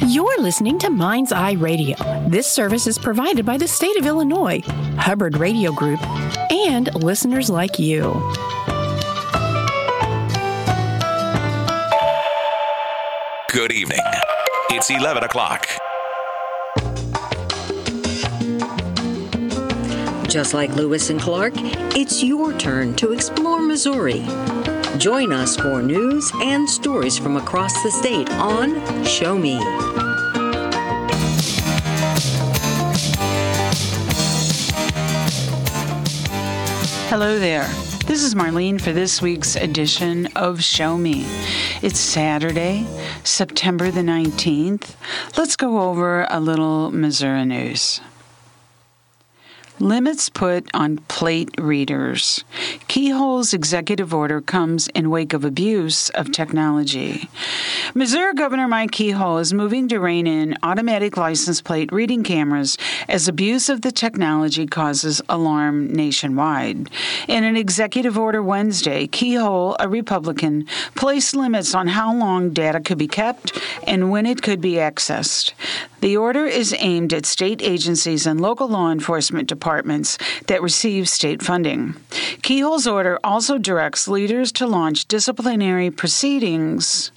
You're listening to Mind's Eye Radio. This service is provided by the state of Illinois, Hubbard Radio Group, and listeners like you. Good evening. It's 11 o'clock. Just like Lewis and Clark, it's your turn to explore Missouri. Join us for news and stories from across the state on Show Me. Hello there. This is Marlene for this week's edition of Show Me. It's Saturday, September the 19th. Let's go over a little Missouri news. Limits put on plate readers. Keyhole's executive order comes in wake of abuse of technology. Missouri Governor Mike Keyhole is moving to rein in automatic license plate reading cameras as abuse of the technology causes alarm nationwide. In an executive order Wednesday, Keyhole, a Republican, placed limits on how long data could be kept and when it could be accessed. The order is aimed at state agencies and local law enforcement departments that receive state funding. Keyhole's order also directs leaders to launch disciplinary proceedings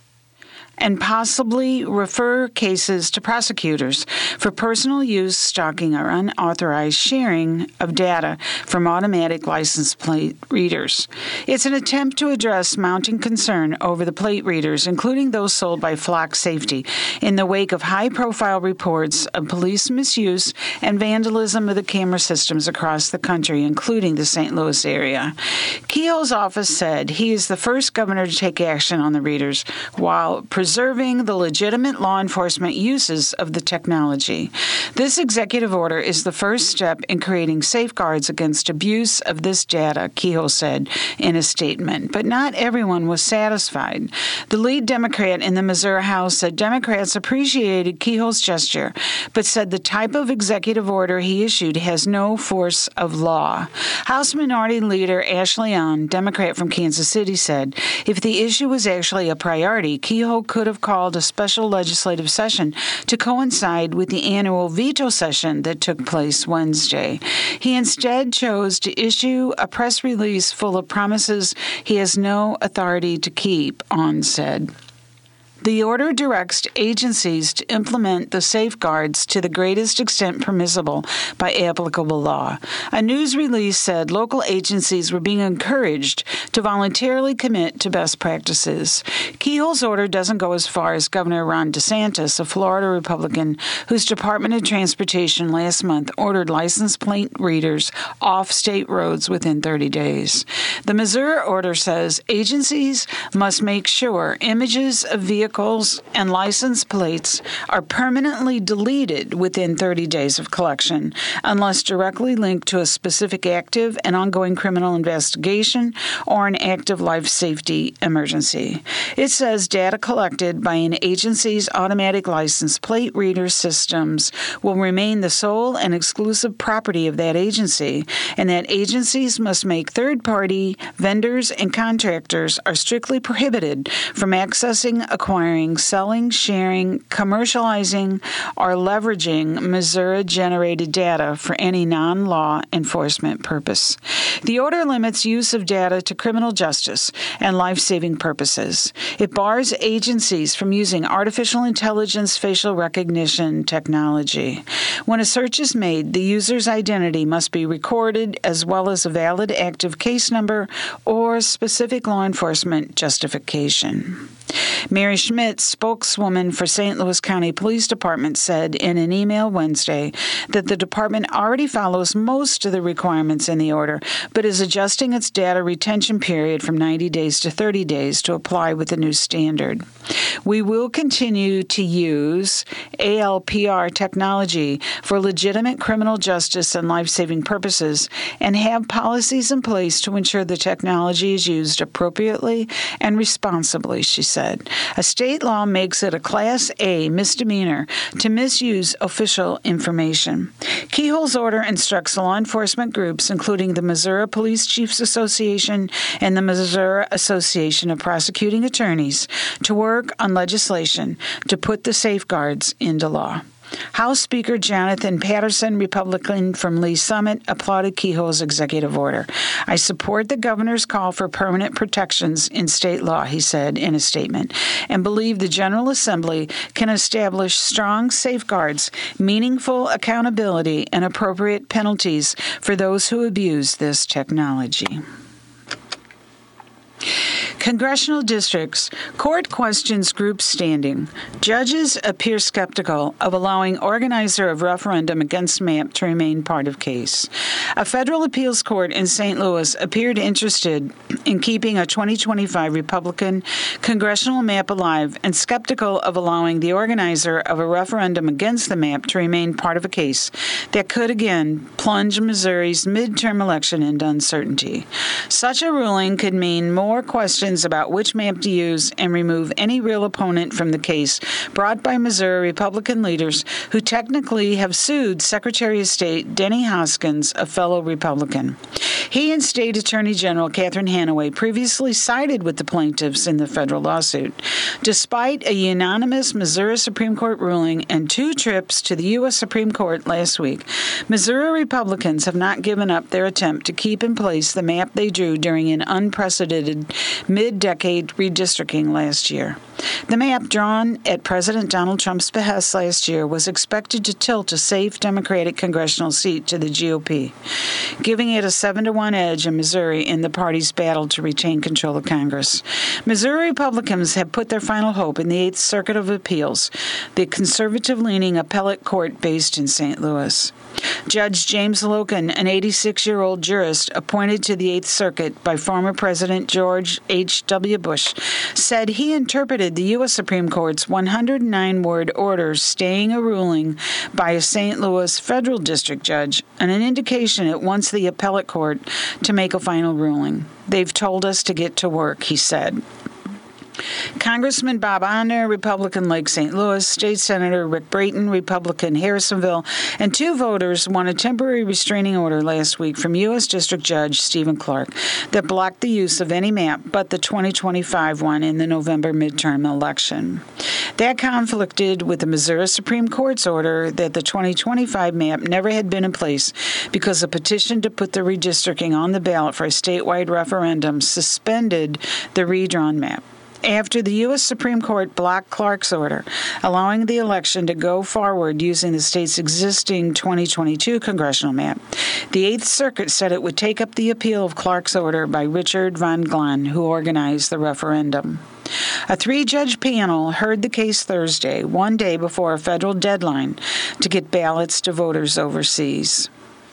and possibly refer cases to prosecutors for personal use, stalking, or unauthorized sharing of data from automatic license plate readers. It's an attempt to address mounting concern over the plate readers, including those sold by Flock Safety, in the wake of high-profile reports of police misuse and vandalism of the camera systems across the country, including the St. Louis area. Keyhole's office said he is the first governor to take action on the readers while preserving the legitimate law enforcement uses of the technology. This executive order is the first step in creating safeguards against abuse of this data, Keyhole said in a statement. But not everyone was satisfied. The lead Democrat in the Missouri House said Democrats appreciated Keyhole's gesture, but said the type of executive order he issued has no force of law. House Minority Leader Ashley Young, Democrat from Kansas City, said if the issue was actually a priority, Keyhole could have called a special legislative session to coincide with the annual veto session that took place Wednesday. He instead chose to issue a press release full of promises he has no authority to keep, On said. The order directs agencies to implement the safeguards to the greatest extent permissible by applicable law. A news release said local agencies were being encouraged to voluntarily commit to best practices. Keyhole's order doesn't go as far as Governor Ron DeSantis, a Florida Republican, whose Department of Transportation last month ordered license plate readers off state roads within 30 days. The Missouri order says agencies must make sure images of vehicles and license plates are permanently deleted within 30 days of collection, unless directly linked to a specific active and ongoing criminal investigation or an active life safety emergency. It says data collected by an agency's automatic license plate reader systems will remain the sole and exclusive property of that agency, and that agencies must make third-party vendors and contractors are strictly prohibited from accessing, acquiring, selling, sharing, commercializing, or leveraging Missouri-generated data for any non-law enforcement purpose. The order limits use of data to criminal justice and life-saving purposes. It bars agencies from using artificial intelligence facial recognition technology. When a search is made, the user's identity must be recorded as well as a valid active case number or specific law enforcement justification. Mary Schmidt, spokeswoman for St. Louis County Police Department, said in an email Wednesday that the department already follows most of the requirements in the order, but is adjusting its data retention period from 90 days to 30 days to apply with the new standard. We will continue to use ALPR technology for legitimate criminal justice and life-saving purposes and have policies in place to ensure the technology is used appropriately and responsibly, she said. A state law makes it a Class A misdemeanor to misuse official information. Keyhole's order instructs law enforcement groups, including the Missouri Police Chiefs Association and the Missouri Association of Prosecuting Attorneys, to work on legislation to put the safeguards into law. House Speaker Jonathan Patterson, Republican from Lee Summit, applauded Kehoe's executive order. "I support the governor's call for permanent protections in state law," he said in a statement, "and believe the General Assembly can establish strong safeguards, meaningful accountability, and appropriate penalties for those who abuse this technology." Congressional districts. Court questions group standing. Judges appear skeptical of allowing organizer of referendum against map to remain part of case. A federal appeals court in St. Louis appeared interested in keeping a 2025 Republican congressional map alive and skeptical of allowing the organizer of a referendum against the map to remain part of a case that could again plunge Missouri's midterm election into uncertainty. Such a ruling could mean more questions about which map to use and remove any real opponent from the case brought by Missouri Republican leaders who technically have sued Secretary of State Denny Hoskins, a fellow Republican. He and State Attorney General Catherine Hanaway previously sided with the plaintiffs in the federal lawsuit. Despite a unanimous Missouri Supreme Court ruling and 2 trips to the U.S. Supreme Court last week, Missouri Republicans have not given up their attempt to keep in place the map they drew during an unprecedented mid-decade redistricting last year. The map drawn at President Donald Trump's behest last year was expected to tilt a safe Democratic congressional seat to the GOP, giving it a 7-1 edge in Missouri in the party's battle to retain control of Congress. Missouri Republicans have put their final hope in the Eighth Circuit of Appeals, the conservative-leaning appellate court based in St. Louis. Judge James Loken, an 86-year-old jurist appointed to the Eighth Circuit by former President George H.W. Bush, said he interpreted the U.S. Supreme Court's 109-word order staying a ruling by a St. Louis federal district judge and an indication it wants the appellate court to make a final ruling. "They've told us to get to work," he said. Congressman Bob Onner, Republican, Lake St. Louis, State Senator Rick Brayton, Republican, Harrisonville, and 2 voters won a temporary restraining order last week from U.S. District Judge Stephen Clark that blocked the use of any map but the 2025 one in the November midterm election. That conflicted with the Missouri Supreme Court's order that the 2025 map never had been in place because a petition to put the redistricting on the ballot for a statewide referendum suspended the redrawn map. After the U.S. Supreme Court blocked Clark's order, allowing the election to go forward using the state's existing 2022 congressional map, the Eighth Circuit said it would take up the appeal of Clark's order by Richard Von Glan, who organized the referendum. A 3-judge panel heard the case Thursday, 1 day before a federal deadline to get ballots to voters overseas.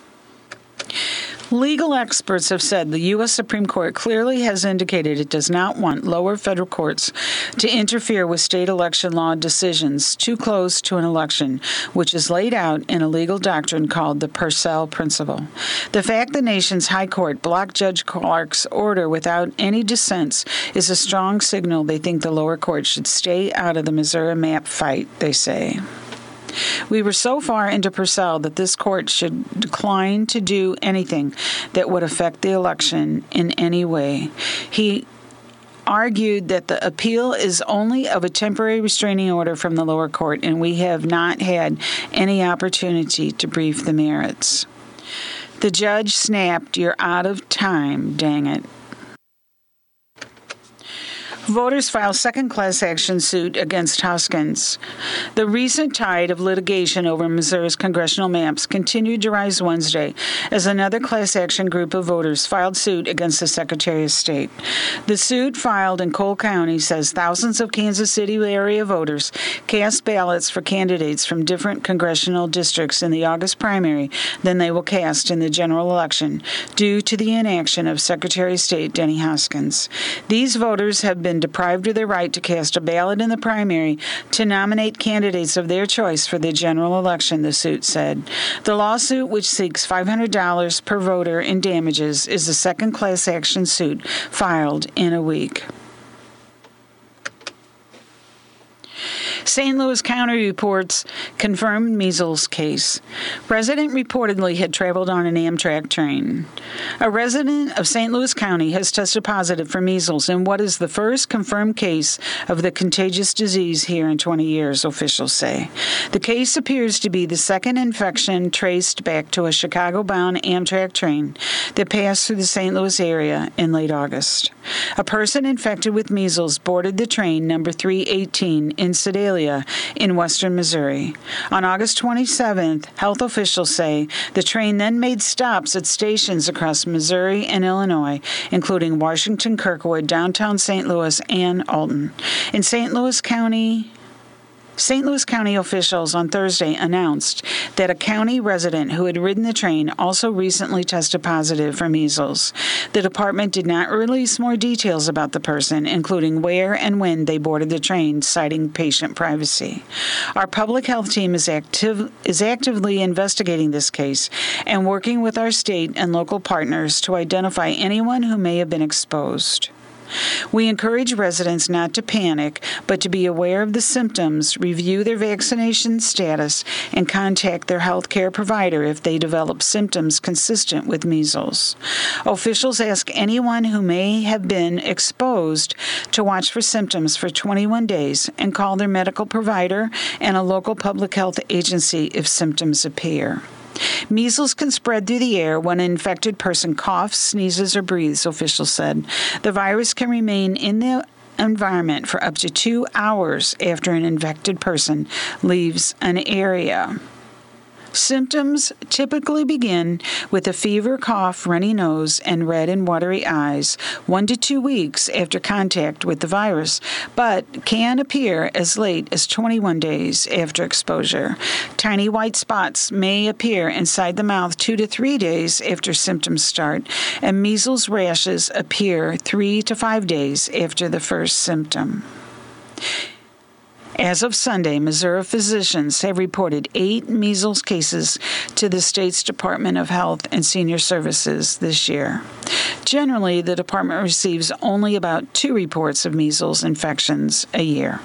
Legal experts have said the U.S. Supreme Court clearly has indicated it does not want lower federal courts to interfere with state election law decisions too close to an election, which is laid out in a legal doctrine called the Purcell Principle. The fact the nation's high court blocked Judge Clark's order without any dissents is a strong signal they think the lower court should stay out of the Missouri map fight, they say. "We were so far into Purcell that this court should decline to do anything that would affect the election in any way." He argued that the appeal is only of a temporary restraining order from the lower court, and we have not had any opportunity to brief the merits. The judge snapped, "You're out of time, dang it." Voters file second class action suit against Hoskins. The recent tide of litigation over Missouri's congressional maps continued to rise Wednesday as another class action group of voters filed suit against the Secretary of State. The suit filed in Cole County says thousands of Kansas City area voters cast ballots for candidates from different congressional districts in the August primary than they will cast in the general election due to the inaction of Secretary of State Denny Hoskins. These voters have been deprived of their right to cast a ballot in the primary to nominate candidates of their choice for the general election, the suit said. The lawsuit, which seeks $500 per voter in damages, is the second class action suit filed in a week. St. Louis County reports confirmed measles case. Resident reportedly had traveled on an Amtrak train. A resident of St. Louis County has tested positive for measles in what is the first confirmed case of the contagious disease here in 20 years, officials say. The case appears to be the second infection traced back to a Chicago-bound Amtrak train that passed through the St. Louis area in late August. A person infected with measles boarded the train number 318 in Sedalia in western Missouri. On August 27th, health officials say the train then made stops at stations across Missouri and Illinois, including Washington, Kirkwood, downtown St. Louis, and Alton. In St. Louis County officials on Thursday announced that a county resident who had ridden the train also recently tested positive for measles. The department did not release more details about the person, including where and when they boarded the train, citing patient privacy. Our public health team is actively investigating this case and working with our state and local partners to identify anyone who may have been exposed. We encourage residents not to panic, but to be aware of the symptoms, review their vaccination status, and contact their health care provider if they develop symptoms consistent with measles. Officials ask anyone who may have been exposed to watch for symptoms for 21 days and call their medical provider and a local public health agency if symptoms appear. Measles can spread through the air when an infected person coughs, sneezes, or breathes, officials said. The virus can remain in the environment for up to 2 hours after an infected person leaves an area. Symptoms typically begin with a fever, cough, runny nose, and red and watery eyes 1 to 2 weeks after contact with the virus, but can appear as late as 21 days after exposure. Tiny white spots may appear inside the mouth 2 to 3 days after symptoms start, and measles rashes appear 3 to 5 days after the first symptom. As of Sunday, Missouri physicians have reported 8 measles cases to the state's Department of Health and Senior Services this year. Generally, the department receives only about 2 reports of measles infections a year.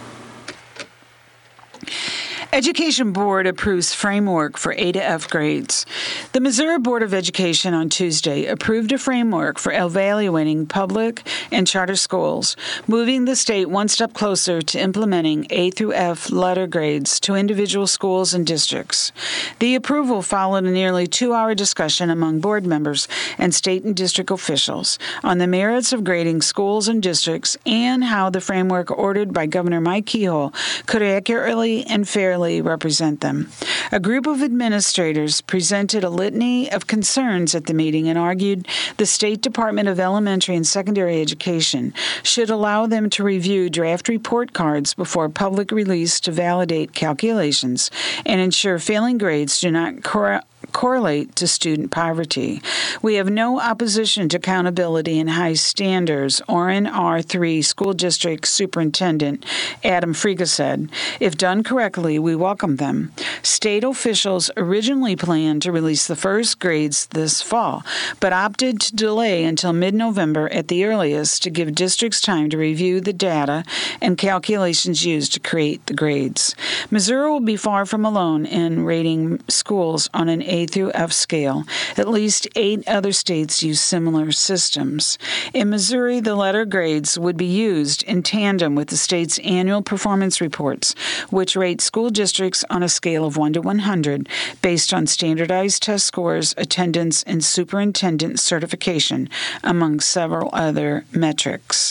Education Board approves framework for A to F grades. The Missouri Board of Education on Tuesday approved a framework for evaluating public and charter schools, moving the state one step closer to implementing A through F letter grades to individual schools and districts. The approval followed a nearly 2-hour discussion among board members and state and district officials on the merits of grading schools and districts and how the framework ordered by Governor Mike Kehoe could accurately and fairly represent them. A group of administrators presented a litany of concerns at the meeting and argued the State Department of Elementary and Secondary Education should allow them to review draft report cards before public release to validate calculations and ensure failing grades do not correlate to student poverty. We have no opposition to accountability and high standards, Orrin R3 School District Superintendent Adam Friga said. If done correctly, we welcome them. State officials originally planned to release the first grades this fall, but opted to delay until mid-November at the earliest to give districts time to review the data and calculations used to create the grades. Missouri will be far from alone in rating schools on an A through F scale. At least 8 other states use similar systems. In Missouri, the letter grades would be used in tandem with the state's annual performance reports, which rate school districts on a scale of 1 to 100 based on standardized test scores, attendance, and superintendent certification, among several other metrics.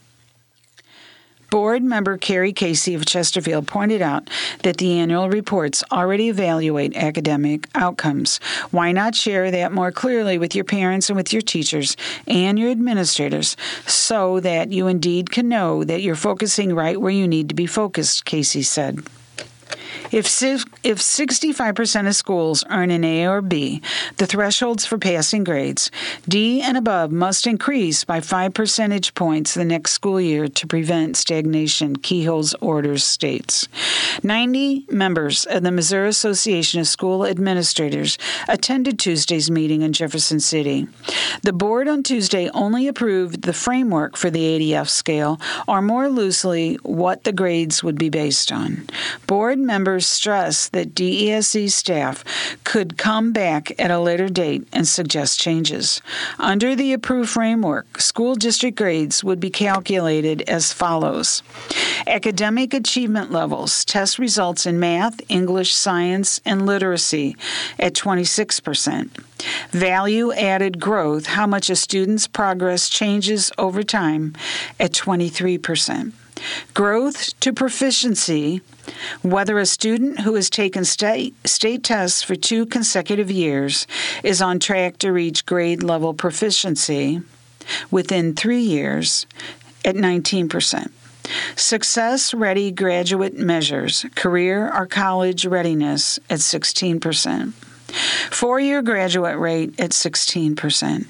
Board member Carrie Casey of Chesterfield pointed out that the annual reports already evaluate academic outcomes. Why not share that more clearly with your parents and with your teachers and your administrators so that you indeed can know that you're focusing right where you need to be focused, Casey said. If 65% of schools earn an A or B, the thresholds for passing grades, D and above, must increase by 5 percentage points the next school year to prevent stagnation, Kehoe's order states. 90 members of the Missouri Association of School Administrators attended Tuesday's meeting in Jefferson City. The board on Tuesday only approved the framework for the ADF scale, or more loosely, what the grades would be based on. Board members stressed that DESE staff could come back at a later date and suggest changes. Under the approved framework, school district grades would be calculated as follows. Academic achievement levels, test results in math, English, science, and literacy at 26%. Value-added growth, how much a student's progress changes over time, at 23%. Growth to proficiency, whether a student who has taken state tests for 2 consecutive years is on track to reach grade level proficiency within 3 years, at 19%. Success-ready graduate measures, career or college readiness, at 16%. 4-year graduate rate at 16%.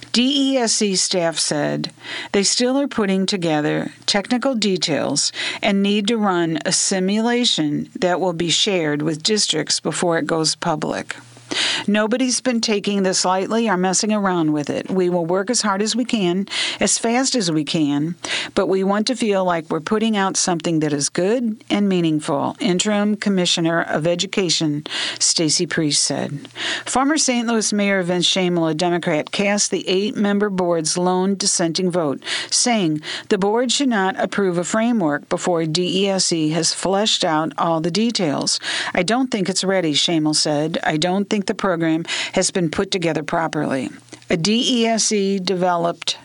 DESE staff said they still are putting together technical details and need to run a simulation that will be shared with districts before it goes public. Nobody's been taking this lightly or messing around with it. We will work as hard as we can, as fast as we can, but we want to feel like we're putting out something that is good and meaningful, Interim Commissioner of Education Stacy Priest said. Former St. Louis Mayor Vince Schamel, a Democrat, cast the 8-member board's lone dissenting vote, saying the board should not approve a framework before DESE has fleshed out all the details. I don't think it's ready, Schamel said. I don't think the program has been put together properly. A DESE developed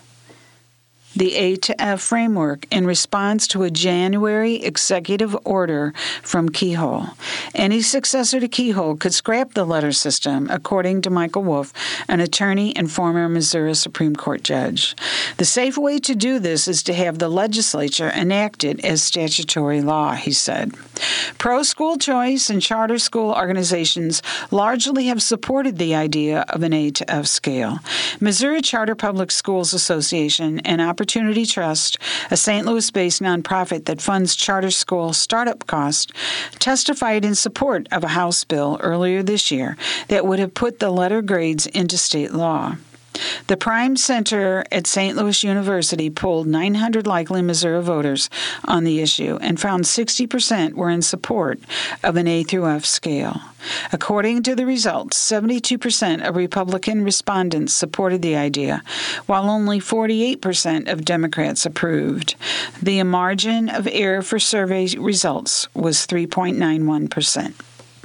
the A to F framework in response to a January executive order from Kehoe. Any successor to Kehoe could scrap the letter system, according to Michael Wolf, an attorney and former Missouri Supreme Court judge. The safe way to do this is to have the legislature enact it as statutory law, he said. Pro-school choice and charter school organizations largely have supported the idea of an A to F scale. Missouri Charter Public Schools Association and Opportunity Trust, a St. Louis-based nonprofit that funds charter school startup costs, testified in support of a House bill earlier this year that would have put the letter grades into state law. The Prime Center at St. Louis University polled 900 likely Missouri voters on the issue and found 60% were in support of an A through F scale. According to the results, 72% of Republican respondents supported the idea, while only 48% of Democrats approved. The margin of error for survey results was 3.91%.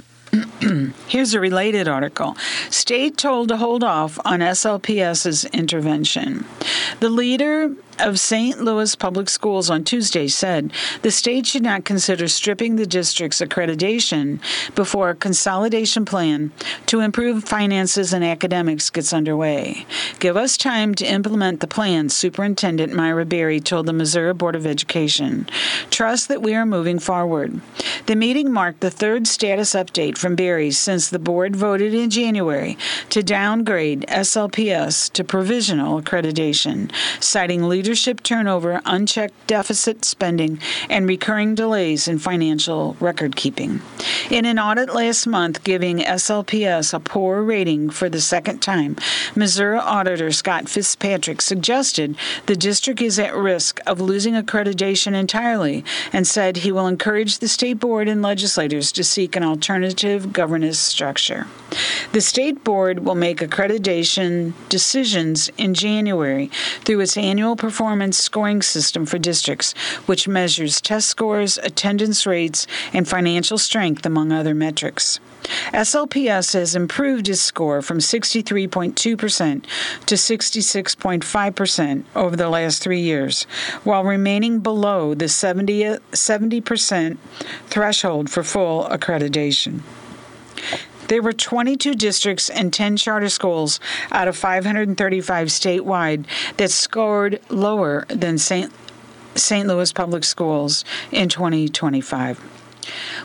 Here's a related article. State told to hold off on SLPS's intervention. The leader of St. Louis Public Schools on Tuesday said the state should not consider stripping the district's accreditation before a consolidation plan to improve finances and academics gets underway. Give us time to implement the plan, Superintendent Myra Berry told the Missouri Board of Education. Trust that we are moving forward. The meeting marked the third status update from Berry since the board voted in January to downgrade SLPS to provisional accreditation, citing leadership turnover, unchecked deficit spending, and recurring delays in financial record-keeping. In an audit last month giving SLPS a poor rating for the second time, Missouri Auditor Scott Fitzpatrick suggested the district is at risk of losing accreditation entirely and said he will encourage the state board and legislators to seek an alternative governance structure. The state board will make accreditation decisions in January through its annual performance scoring system for districts, which measures test scores, attendance rates, and financial strength, among other metrics. SLPS has improved its score from 63.2% to 66.5% over the last 3 years, while remaining below the 70% threshold for full accreditation. There were 22 districts and 10 charter schools out of 535 statewide that scored lower than St. Louis Public Schools in 2025.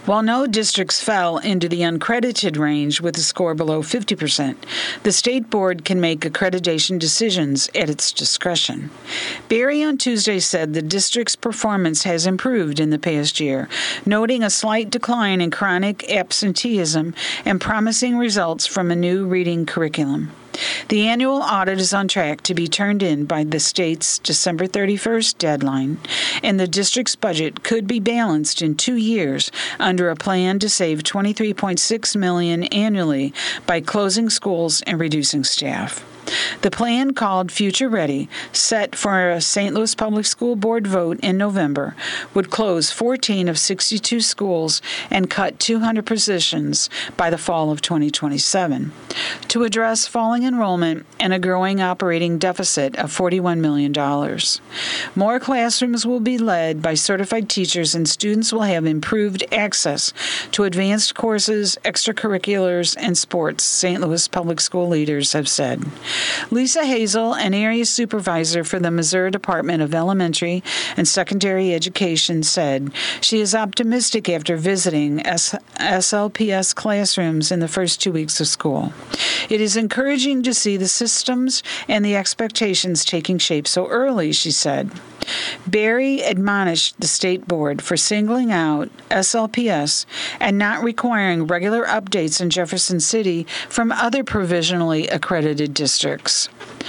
While no districts fell into the uncredited range with a score below 50%, the state board can make accreditation decisions at its discretion. Berry on Tuesday said the district's performance has improved in the past year, noting a slight decline in chronic absenteeism and promising results from a new reading curriculum. The annual audit is on track to be turned in by the state's December 31st deadline, and the district's budget could be balanced in 2 years under a plan to save $23.6 million annually by closing schools and reducing staff. The plan, called Future Ready, set for a St. Louis Public School Board vote in November, would close 14 of 62 schools and cut 200 positions by the fall of 2027 to address falling enrollment and a growing operating deficit of $41 million. More classrooms will be led by certified teachers, and students will have improved access to advanced courses, extracurriculars, and sports, St. Louis Public School leaders have said. Lisa Hazel, an area supervisor for the Missouri Department of Elementary and Secondary Education, said she is optimistic after visiting SLPS classrooms in the first 2 weeks of school. It is encouraging to see the systems and the expectations taking shape so early, she said. Berry admonished the state board for singling out SLPS and not requiring regular updates in Jefferson City from other provisionally accredited districts.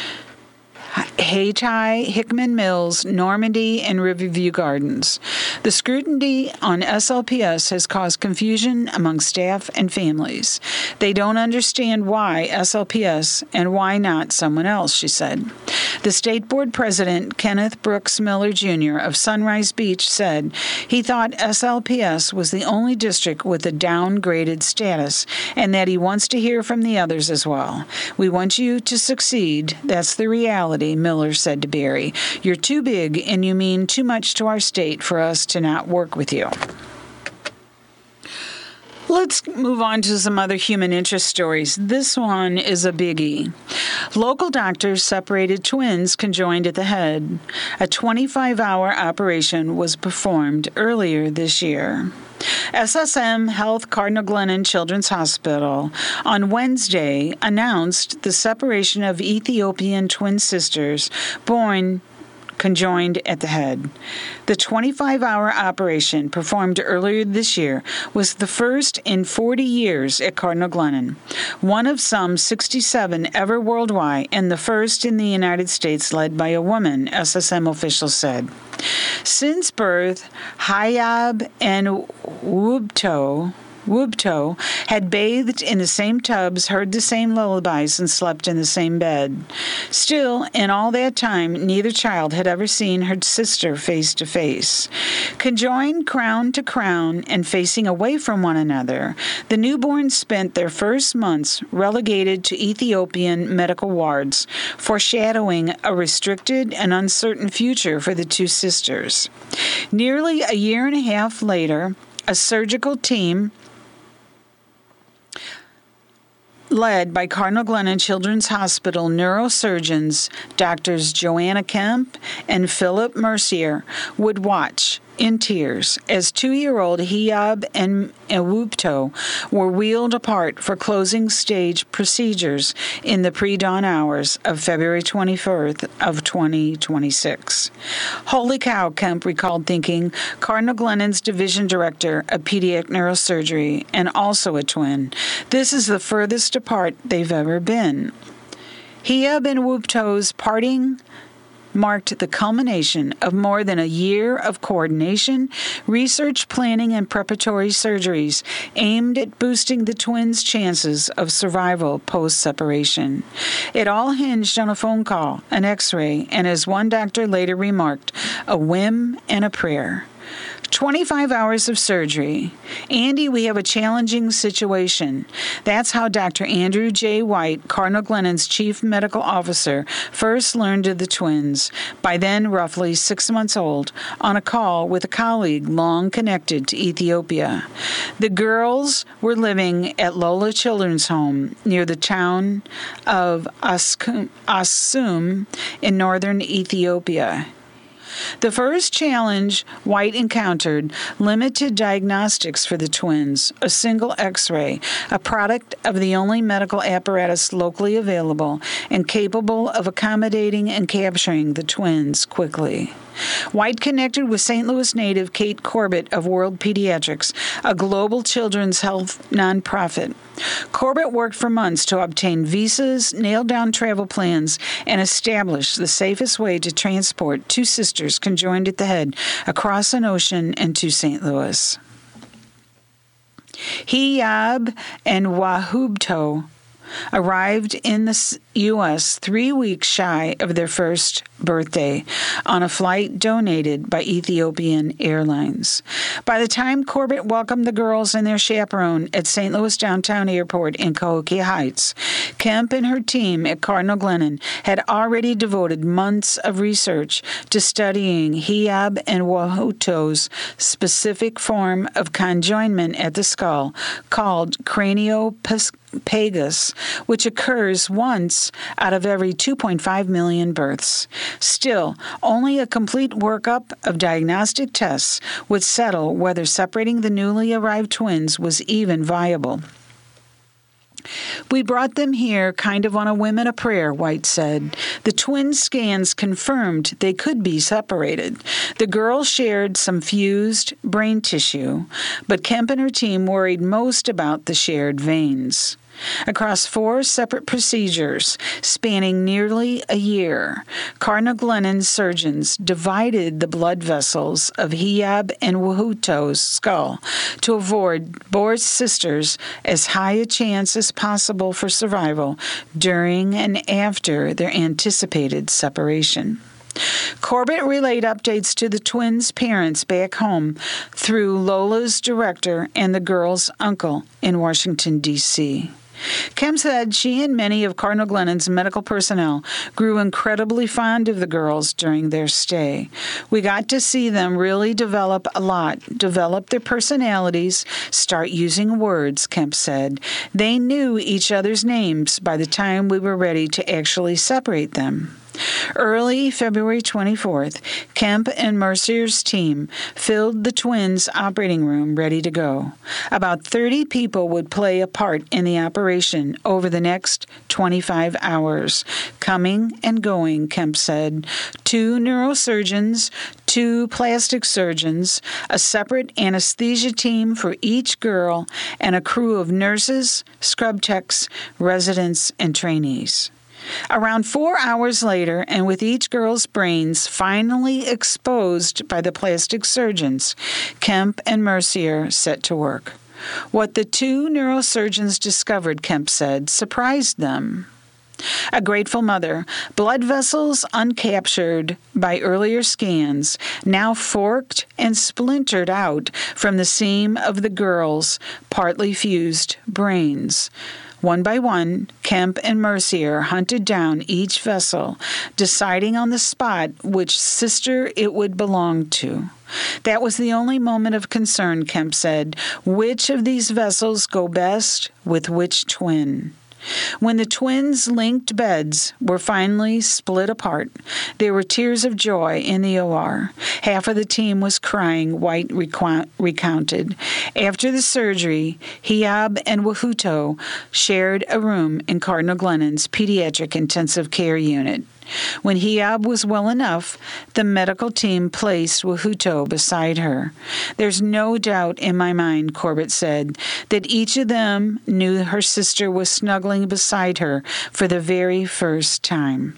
Hayti, Hickman Mills, Normandy, and Riverview Gardens. The scrutiny on SLPS has caused confusion among staff and families. They don't understand why SLPS and why not someone else, she said. The state board president, Kenneth Brooks Miller Jr. of Sunrise Beach, said he thought SLPS was the only district with a downgraded status and that he wants to hear from the others as well. We want you to succeed. That's the reality, Miller said to Berry. You're too big and you mean too much to our state for us to not work with you. Let's move on to some other human interest stories. This one is a biggie. Local doctors separated twins conjoined at the head. A 25-hour operation was performed earlier this year. SSM Health Cardinal Glennon Children's Hospital on Wednesday announced the separation of Ethiopian twin sisters born conjoined at the head. The 25-hour operation performed earlier this year was the first in 40 years at Cardinal Glennon, one of some 67 ever worldwide, and the first in the United States led by a woman, SSM officials said. Since birth, Hayab and Wubto had bathed in the same tubs, heard the same lullabies, and slept in the same bed. Still, in all that time, neither child had ever seen her sister face to face. Conjoined crown to crown and facing away from one another, the newborns spent their first months relegated to Ethiopian medical wards, foreshadowing a restricted and uncertain future for the two sisters. Nearly a year and a half later, a surgical team led by Cardinal Glennon Children's Hospital neurosurgeons Drs. Joanna Kemp and Philip Mercier would watch in tears as 2-year-old Hayab and Wubto were wheeled apart for closing stage procedures in the pre-dawn hours of February 24th of 2026. Holy cow, Kemp recalled thinking, Cardinal Glennon's division director of pediatric neurosurgery and also a twin. This is the furthest apart they've ever been. Hayab and Wubto's parting marked the culmination of more than a year of coordination, research, planning, and preparatory surgeries aimed at boosting the twins' chances of survival post-separation. It all hinged on a phone call, an X-ray, and as one doctor later remarked, a whim and a prayer. 25 hours of surgery. Andy, we have a challenging situation. That's how Dr. Andrew J. White, Cardinal Glennon's chief medical officer, first learned of the twins, by then roughly 6 months old, on a call with a colleague long connected to Ethiopia. The girls were living at Lola Children's Home near the town of Asum in northern Ethiopia. The first challenge White encountered limited diagnostics for the twins, a single X-ray, a product of the only medical apparatus locally available and capable of accommodating and capturing the twins quickly. White connected with St. Louis native Kate Corbett of World Pediatrics, a global children's health nonprofit. Corbett worked for months to obtain visas, nail down travel plans, and establish the safest way to transport two sisters conjoined at the head across an ocean and to St. Louis. Hiyab and Wahubto arrived in the U.S. 3 weeks shy of their first birthday on a flight donated by Ethiopian Airlines. By the time Corbett welcomed the girls and their chaperone at St. Louis Downtown Airport in Cahokia Heights, Kemp and her team at Cardinal Glennon had already devoted months of research to studying Hiyab and Wahuto's specific form of conjoinment at the skull called craniopagus, which occurs once out of every 2.5 million births. Still, only a complete workup of diagnostic tests would settle whether separating the newly arrived twins was even viable. We brought them here kind of on a whim and a prayer, White said. The twin scans confirmed they could be separated. The girls shared some fused brain tissue, but Kemp and her team worried most about the shared veins. Across 4 separate procedures spanning nearly a year, Cardinal Glennon surgeons divided the blood vessels of Hiyab and Wahuto's skull to afford both sisters as high a chance as possible for survival during and after their anticipated separation. Corbett relayed updates to the twins' parents back home through Lola's director and the girls' uncle in Washington, D.C. Kemp said she and many of Cardinal Glennon's medical personnel grew incredibly fond of the girls during their stay. We got to see them really develop a lot, develop their personalities, start using words, Kemp said. They knew each other's names by the time we were ready to actually separate them. Early February 24th, Kemp and Mercier's team filled the twins' operating room ready to go. About 30 people would play a part in the operation over the next 25 hours. Coming and going, Kemp said. 2 neurosurgeons, 2 plastic surgeons, a separate anesthesia team for each girl, and a crew of nurses, scrub techs, residents, and trainees. Around 4 hours later, and with each girl's brains finally exposed by the plastic surgeons, Kemp and Mercier set to work. What the 2 neurosurgeons discovered, Kemp said, surprised them. A grateful mother, blood vessels uncaptured by earlier scans, now forked and splintered out from the seam of the girls' partly fused brains. One by one, Kemp and Mercier hunted down each vessel, deciding on the spot which sister it would belong to. That was the only moment of concern, Kemp said. Which of these vessels go best with which twin? When the twins' linked beds were finally split apart, there were tears of joy in the OR. Half of the team was crying, White recounted. After the surgery, Hiyab and Wahuto shared a room in Cardinal Glennon's pediatric intensive care unit. When Hiyab was well enough, the medical team placed Wahuto beside her. There's no doubt in my mind, Corbett said, that each of them knew her sister was snuggling beside her for the very first time.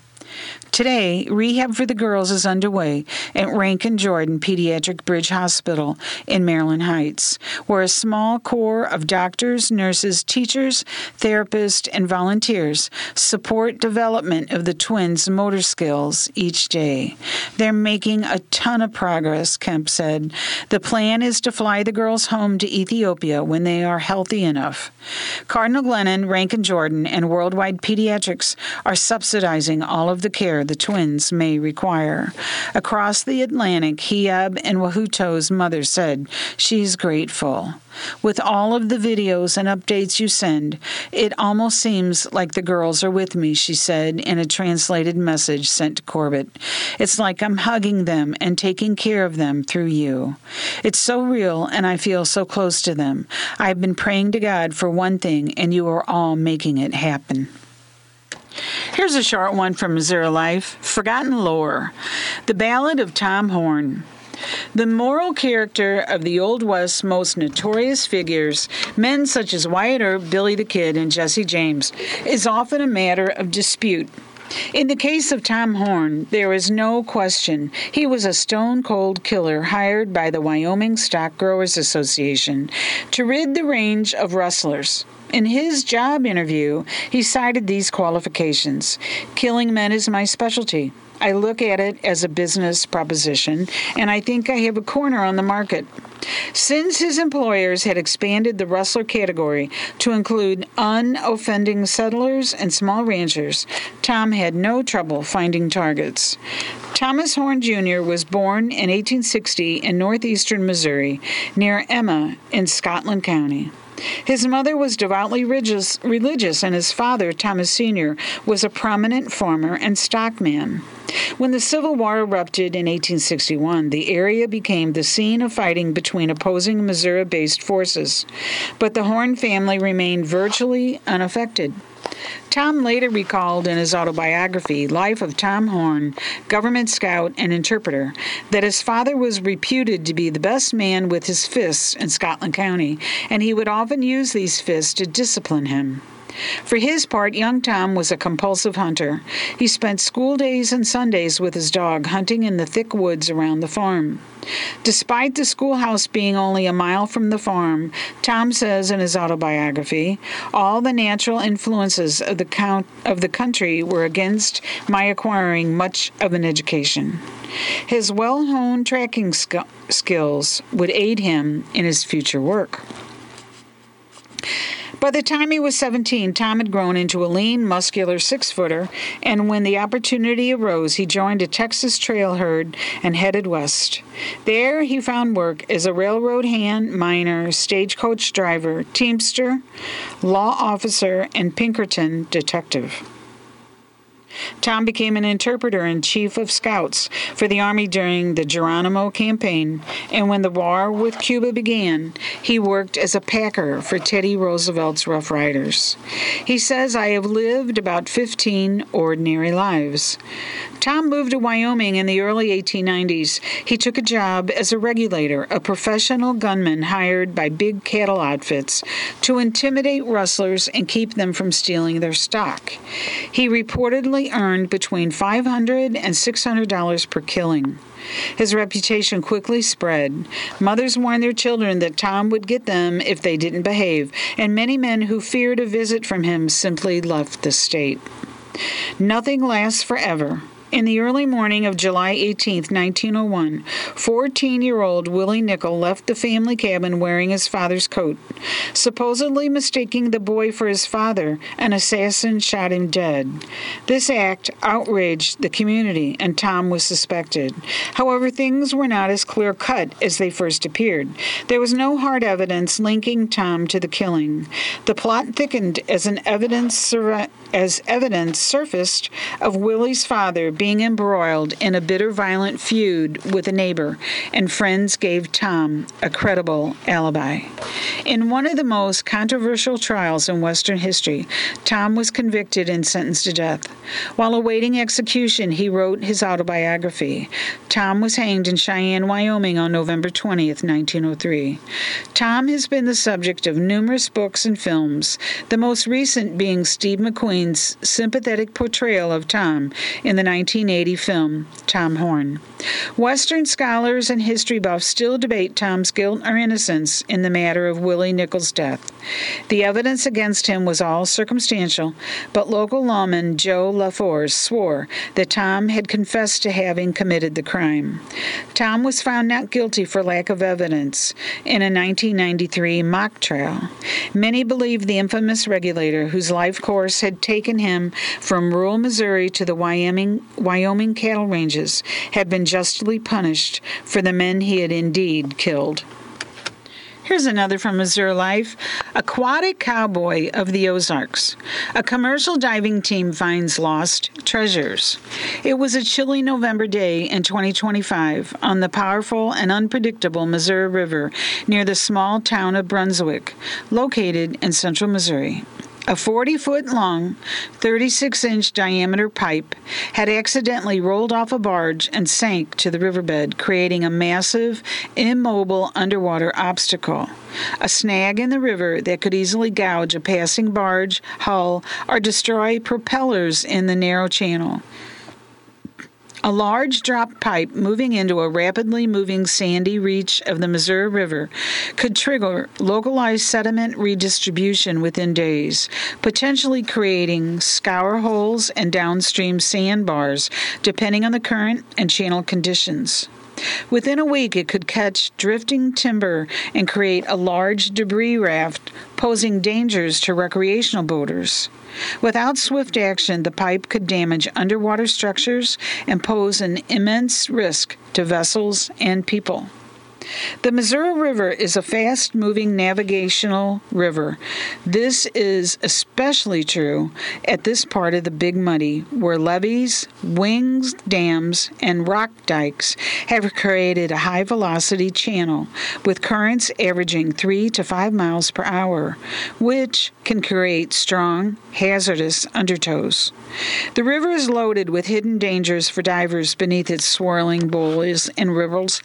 Today, rehab for the girls is underway at Rankin Jordan Pediatric Bridge Hospital in Maryland Heights, where a small corps of doctors, nurses, teachers, therapists, and volunteers support development of the twins' motor skills each day. They're making a ton of progress, Kemp said. The plan is to fly the girls home to Ethiopia when they are healthy enough. Cardinal Glennon, Rankin Jordan, and Worldwide Pediatrics are subsidizing all of the care answer the twins may require. Across the Atlantic, Hiab and Wahuto's mother said she's grateful. With all of the videos and updates you send, it almost seems like the girls are with me, she said in a translated message sent to Corbett. It's like I'm hugging them and taking care of them through you. It's so real, and I feel so close to them. I've been praying to God for one thing, and you are all making it happen. Here's a short one from Missouri Life, Forgotten Lore. The Ballad of Tom Horn. The moral character of the Old West's most notorious figures, men such as Wyatt Earp, Billy the Kid, and Jesse James, is often a matter of dispute. In the case of Tom Horn, there is no question he was a stone-cold killer hired by the Wyoming Stock Growers Association to rid the range of rustlers. In his job interview, he cited these qualifications. Killing men is my specialty. I look at it as a business proposition, and I think I have a corner on the market. Since his employers had expanded the rustler category to include unoffending settlers and small ranchers, Tom had no trouble finding targets. Thomas Horn Jr. was born in 1860 in northeastern Missouri, near Emma in Scotland County. His mother was devoutly religious, and his father, Thomas Sr., was a prominent farmer and stockman. When the Civil War erupted in 1861, the area became the scene of fighting between opposing Missouri-based forces, but the Horn family remained virtually unaffected. Tom later recalled in his autobiography, Life of Tom Horn, government scout and interpreter, that his father was reputed to be the best man with his fists in Scotland County, and he would often use these fists to discipline him. For his part, young Tom was a compulsive hunter. He spent school days and Sundays with his dog hunting in the thick woods around the farm. Despite the schoolhouse being only a mile from the farm, Tom says in his autobiography, all the natural influences of the country were against my acquiring much of an education. His well-honed tracking skills would aid him in his future work. By the time he was 17, Tom had grown into a lean, muscular 6-footer, and when the opportunity arose, he joined a Texas trail herd and headed west. There, he found work as a railroad hand, miner, stagecoach driver, teamster, law officer, and Pinkerton detective. Tom became an interpreter and chief of scouts for the Army during the Geronimo campaign, and when the war with Cuba began, he worked as a packer for Teddy Roosevelt's Rough Riders. He says, I have lived about 15 ordinary lives. Tom moved to Wyoming in the early 1890s. He took a job as a regulator, a professional gunman hired by big cattle outfits to intimidate rustlers and keep them from stealing their stock. He reportedly earned between $500 and $600 per killing. His reputation quickly spread. Mothers warned their children that Tom would get them if they didn't behave, and many men who feared a visit from him simply left the state. Nothing lasts forever. In the early morning of July 18, 1901, 14-year-old Willie Nickel left the family cabin wearing his father's coat. Supposedly mistaking the boy for his father, an assassin shot him dead. This act outraged the community, and Tom was suspected. However, things were not as clear-cut as they first appeared. There was no hard evidence linking Tom to the killing. The plot thickened as evidence surfaced of Willie's father being embroiled in a bitter, violent feud with a neighbor, and friends gave Tom a credible alibi. In one of the most controversial trials in Western history, Tom was convicted and sentenced to death. While awaiting execution, he wrote his autobiography. Tom was hanged in Cheyenne, Wyoming on November 20th, 1903. Tom has been the subject of numerous books and films, the most recent being Steve McQueen's sympathetic portrayal of Tom in the 1980 film Tom Horn. Western scholars and history buffs still debate Tom's guilt or innocence in the matter of Willie Willie Nichols' death. The evidence against him was all circumstantial, but local lawman Joe LaForce swore that Tom had confessed to having committed the crime. Tom was found not guilty for lack of evidence in a 1993 mock trial. Many believe the infamous regulator, whose life course had taken him from rural Missouri to the Wyoming cattle ranges, had been justly punished for the men he had indeed killed. Here's another from Missouri Life. Aquatic Cowboy of the Ozarks. A commercial diving team finds lost treasures. It was a chilly November day in 2025 on the powerful and unpredictable Missouri River near the small town of Brunswick, located in central Missouri. A 40-foot-long, 36-inch diameter pipe had accidentally rolled off a barge and sank to the riverbed, creating a massive, immobile underwater obstacle, a snag in the river that could easily gouge a passing barge hull or destroy propellers in the narrow channel. A large drop pipe moving into a rapidly moving sandy reach of the Missouri River could trigger localized sediment redistribution within days, potentially creating scour holes and downstream sandbars, depending on the current and channel conditions. Within a week, it could catch drifting timber and create a large debris raft, posing dangers to recreational boaters. Without swift action, the pipe could damage underwater structures and pose an immense risk to vessels and people. The Missouri River is a fast-moving navigational river. This is especially true at this part of the Big Muddy, where levees, wings, dams, and rock dikes have created a high-velocity channel with currents averaging 3 to 5 miles per hour, which can create strong, hazardous undertows. The river is loaded with hidden dangers for divers beneath its swirling boils and ripples,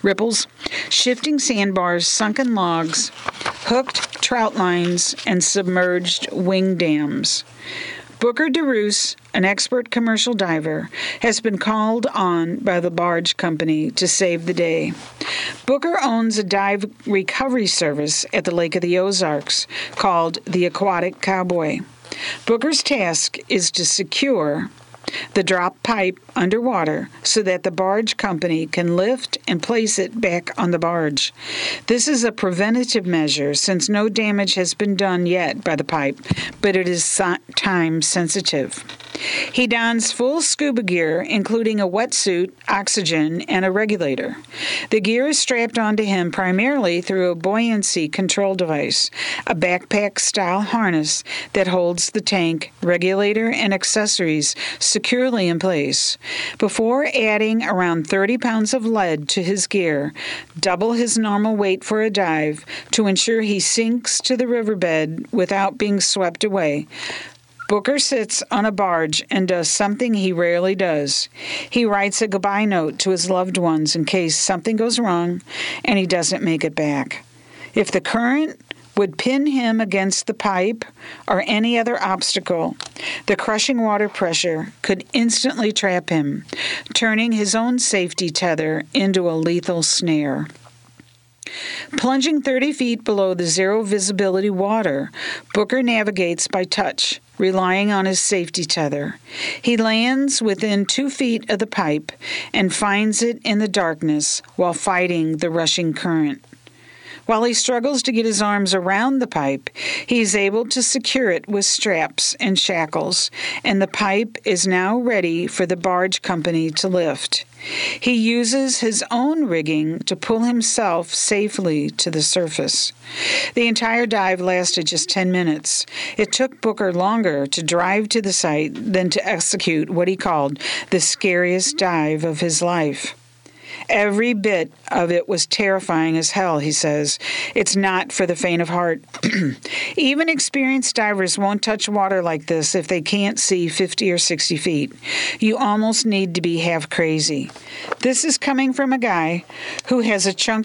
shifting sandbars, sunken logs, hooked trout lines, and submerged wing dams. Booker DeRoos, an expert commercial diver, has been called on by the barge company to save the day. Booker owns a dive recovery service at the Lake of the Ozarks called the Aquatic Cowboy. Booker's task is to secure the drop pipe underwater so that the barge company can lift and place it back on the barge. This is a preventative measure since no damage has been done yet by the pipe, but it is time sensitive. He dons full scuba gear, including a wetsuit, oxygen, and a regulator. The gear is strapped onto him primarily through a buoyancy control device, a backpack-style harness that holds the tank, regulator, and accessories securely in place. Before adding around 30 pounds of lead to his gear, double his normal weight for a dive to ensure he sinks to the riverbed without being swept away, Booker sits on a barge and does something he rarely does. He writes a goodbye note to his loved ones in case something goes wrong and he doesn't make it back. If the current would pin him against the pipe or any other obstacle, the crushing water pressure could instantly trap him, turning his own safety tether into a lethal snare. Plunging 30 feet below the zero visibility water, Booker navigates by touch, relying on his safety tether. He lands within 2 feet of the pipe and finds it in the darkness while fighting the rushing current. While he struggles to get his arms around the pipe, he is able to secure it with straps and shackles, and the pipe is now ready for the barge company to lift. He uses his own rigging to pull himself safely to the surface. The entire dive lasted just 10 minutes. It took Booker longer to drive to the site than to execute what he called the scariest dive of his life. Every bit of it was terrifying as hell, he says. It's not for the faint of heart. Even experienced divers won't touch water like this if they can't see 50 or 60 feet. You almost need to be half crazy. This is coming from a guy who has a chunk